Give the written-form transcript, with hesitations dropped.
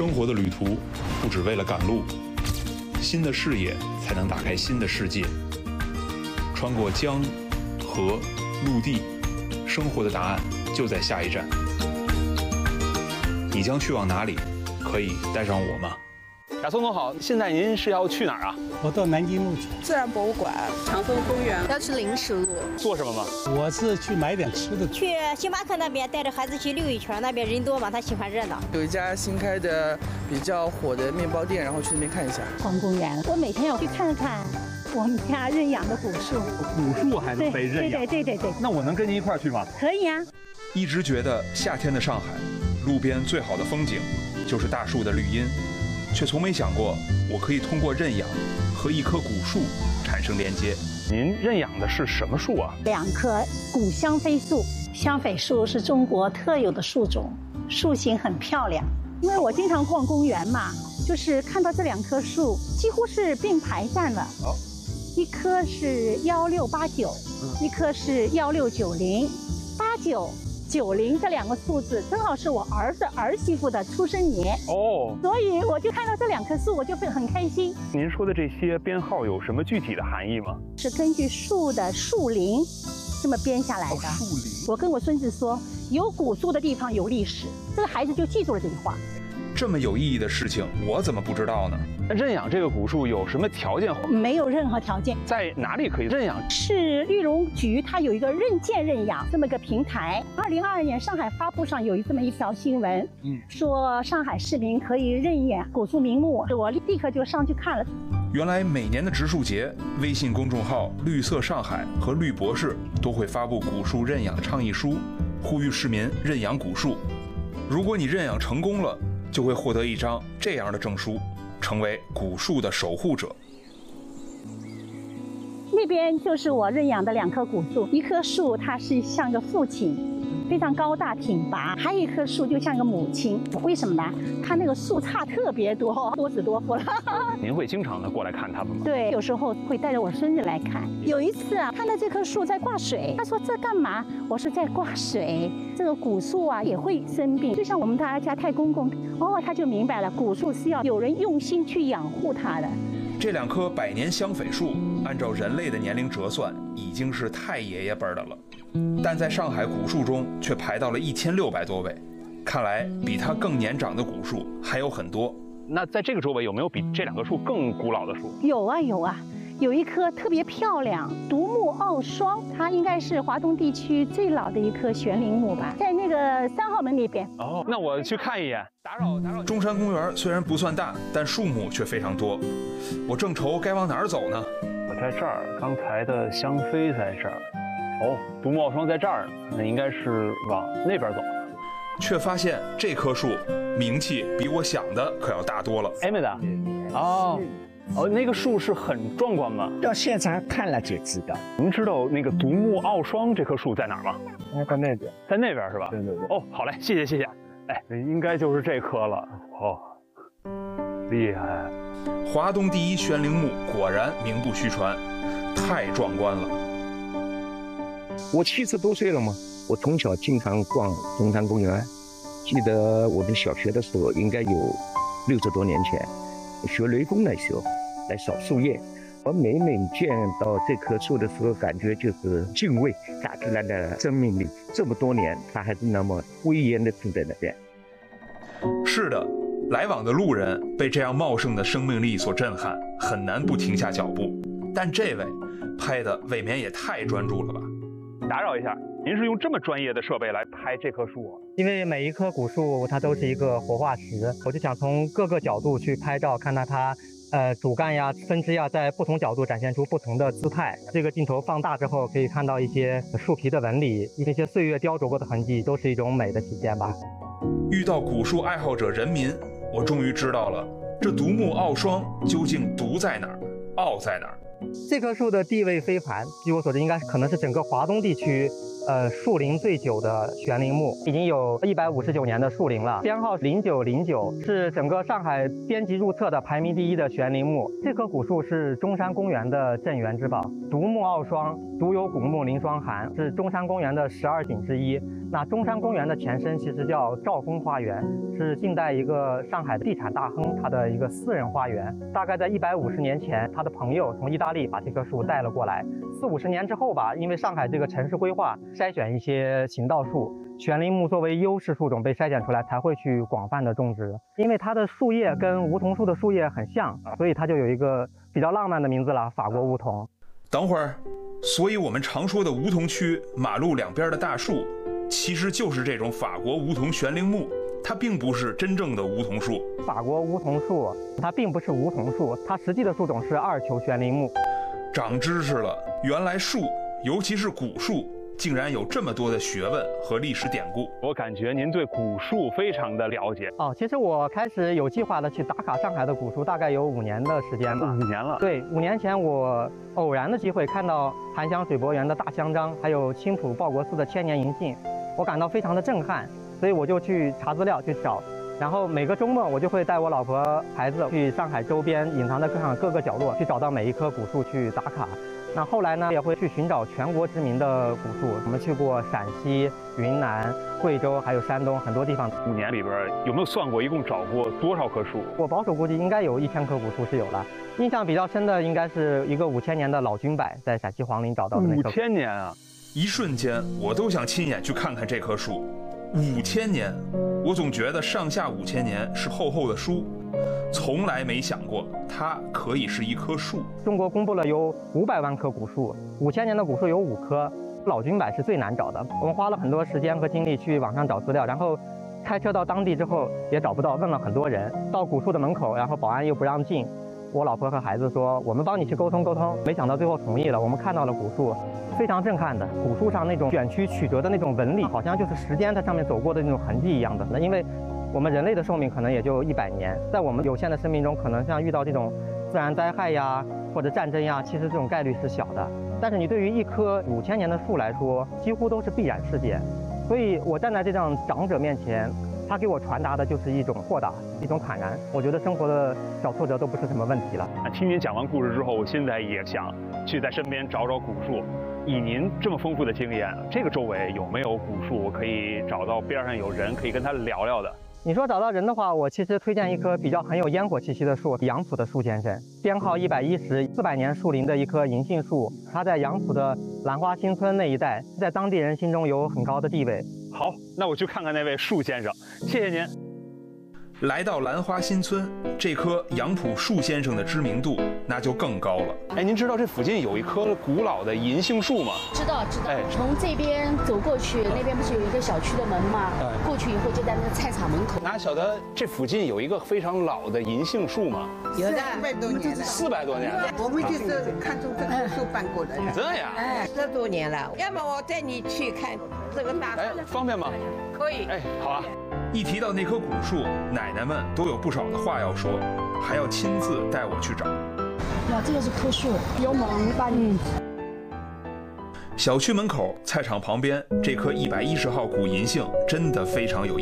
生活的旅途不只为了赶路，新的视野才能打开新的世界。穿过江、河、陆地，生活的答案就在下一站。你将去往哪里？可以带上我吗？ 雅松总好，现在您是要去哪儿啊？ 我到南京路去， 自然博物馆、 长风公园，要去临时路。 做什么吗？ 我是去买点吃的。 去星巴克那边带着孩子去溜一圈，那边人多嘛，他喜欢热闹。 有一家新开的比较火的面包店，然后去那边看一下。 逛公园，我每天要去看看我们家认养的古树。 古树还能被认养？ 对。 那我能跟您一块儿去吗？ 可以啊。 一直觉得夏天的上海，路边最好的风景就是大树的绿荫，却从没想过我可以通过认养和一棵古树产生连接。 您认养的是什么树啊 ？2棵古香榧树。香榧树是中国特有的树种，树形很漂亮。因为我经常逛公园嘛，就是看到这2棵树几乎是并排站了。一棵是1689，一棵是1690。8990这2个数字正好是我儿子儿媳妇的出生年哦，所以我就看到这2棵树，我就很开心。 您说的这些编号有什么具体的含义吗？ 是根据树的树龄这么编下来的。 树龄。 我跟我孙子说，有古树的地方有历史，这个孩子就记住了这句话。 这么有意义的事情，我怎么不知道呢？ 认养这个古树有什么条件？ 没有任何条件。 在哪里可以认养？ 是绿农局，它有一个认建认养这么个平台。2022年上海发布上有这么一条新闻，说上海市民可以认养古树名木，我立刻就上去看了。 原来每年的植树节，微信公众号“绿色上海”和绿博士都会发布古树认养倡议书，呼吁市民认养古树。如果你认养成功了，就会获得一张这样的证书，成为古树的守护者。 那边就是我认养的2棵古树，一棵树它是像个父亲，非常高大挺拔，还有一棵树就像个母亲。为什么呢？它那个树杈特别多，多子多福了。 您会经常的过来看它们吗？ 对，有时候会带着我孙子来看。有一次啊，看到这棵树在挂水，他说这干嘛？我说在挂水。这个古树啊也会生病，就像我们大家太公公，他就明白了，古树是要有人用心去养护它的。 这2棵百年香榧树，按照人类的年龄折算，已经是太爷爷辈的了，但在上海古树中却排到了1600多位。看来比它更年长的古树还有很多。 那在这个周围有没有比这2棵树更古老的树？ 有啊，有一棵特别漂亮，独木傲霜，它应该是华东地区最老的一棵悬铃木吧，在那个3号门那边。 那我去看一眼。打扰。 中山公园虽然不算大，但树木却非常多。我正愁该往哪儿走呢？ 我在这儿，刚才的香榧在这儿。独木傲霜在这儿，那应该是往那边走。 却发现这棵树名气比我想的可要大多了。 妹子，那个树是很壮观吗？ 到现场看了就知道。 您知道那个独木傲霜这棵树在哪儿吗？ 在那边， 在那边是吧？ 对。 好嘞，谢谢。应该就是这棵了。厉害！ 华东第一悬铃木果然名不虚传，太壮观了。 我70多岁了嘛，我从小经常逛中山公园。记得我们小学的时候，应该有60多年前，学雷锋的时候来扫树叶。我每见到这棵树的时候，感觉就是敬畏大自然的生命力。这么多年，它还是那么威严地站在那边。 是的，来往的路人被这样茂盛的生命力所震撼，很难不停下脚步。但这位拍的未免也太专注了吧？ 打扰一下，您是用这么专业的设备来拍这棵树啊？ 因为每一棵古树它都是一个活化石，我就想从各个角度去拍照，看到它主干呀、分支呀，在不同角度展现出不同的姿态。这个镜头放大之后，可以看到一些树皮的纹理，一些岁月雕琢过的痕迹，都是一种美的体现吧。 遇到古树爱好者人民，我终于知道了，这独木傲霜究竟独在哪儿，傲在哪儿。 这棵树的地位非凡，据我所知，可能是整个华东地区树龄最久的悬铃木，已经有159年的树龄了。编号0909是整个上海编辑入册的排名第1的悬铃木。这棵古树是中山公园的镇园之宝，独木傲霜，独有古木临霜寒，是中山公园的12景之一。 那中山公园的前身其实叫兆丰花园，是近代一个上海的地产大亨他的一个私人花园。大概在150年前，他的朋友从意大利把这棵树带了过来。40-50年之后吧，因为上海这个城市规划筛选一些行道树，悬铃木作为优势树种被筛选出来，才会去广泛的种植。因为它的树叶跟梧桐树的树叶很像，所以它就有一个比较浪漫的名字了——法国梧桐。 等会儿，所以我们常说的梧桐区马路两边的大树，其实就是这种法国梧桐悬铃木，它并不是真正的梧桐树。 法国梧桐树它并不是梧桐树，它实际的树种是2球悬铃木。 长知识了，原来树，尤其是古树，竟然有这么多的学问和历史典故。 我感觉您对古树非常的了解。 其实我开始有计划的去打卡上海的古树，大概有5年的时间吧。 5年了。 对，5年前我偶然的机会看到檀香水柏园的大香樟，还有青浦报国寺的千年银杏，我感到非常的震撼，所以我就去查资料去找。然后每个周末我就会带我老婆孩子去上海周边隐藏在各个角落去找到每一棵古树去打卡。那后来呢，也会去寻找全国知名的古树。我们去过陕西、云南、贵州，还有山东很多地方。 5年里边有没有算过一共找过多少棵树？ 我保守估计应该有1000棵古树是有了。印象比较深的应该是一个5000年的老君柏，在陕西黄陵找到的那棵。 5000年啊！ 一瞬间，我都想亲眼去看看这棵树。5000年，我总觉得上下5000年是厚厚的书，从来没想过它可以是一棵树。 中国公布了有500万棵古树，5000年的古树有5棵，老君柏是最难找的。我们花了很多时间和精力去网上找资料，然后开车到当地之后也找不到，问了很多人。到古树的门口，然后保安又不让进。我老婆和孩子说：“我们帮你去沟通沟通。”没想到最后同意了。我们看到了古树，非常震撼的。古树上那种卷曲曲折的那种纹理，好像就是时间在上面走过的那种痕迹一样的。因为我们人类的寿命可能也就100年，在我们有限的生命中，可能像遇到这种自然灾害呀，或者战争呀，其实这种概率是小的。但是你对于一棵5000年的树来说，几乎都是必然事件。所以我站在这样长者面前，他给我传达的就是一种豁达，一种坦然。我觉得生活的小挫折都不是什么问题了。 听您讲完故事之后，我现在也想去在身边找找古树。以您这么丰富的经验，这个周围有没有古树，我可以找到边上有人可以跟他聊聊的？ 你说找到人的话，我其实推荐一棵比较很有烟火气息的树，杨浦的树先生，编号110，400年树龄的一棵银杏树，它在杨浦的兰花新村那一带，在当地人心中有很高的地位。 好，那我去看看那位树先生，谢谢您。 来到兰花新村，这棵杨浦树先生的知名度那就更高了。 哎，您知道这附近有一棵古老的银杏树吗？ 知道。从这边走过去，那边不是有一个小区的门吗？过去以后就在那个菜场门口。 哪晓得这附近有一个非常老的银杏树吗？ 有的，400多年了。 400多年了。 我们就是看中这棵树搬过来的。 这样 ？10多年了。要么我带你去看这个大树。 方便吗？ 可以。 好啊。 一提到那棵古树，奶奶们都有不少的话要说，还要亲自带我去找。 哇，这个是棵树，有猛大小区门口菜场旁边这棵110号古银杏真的非常有意思。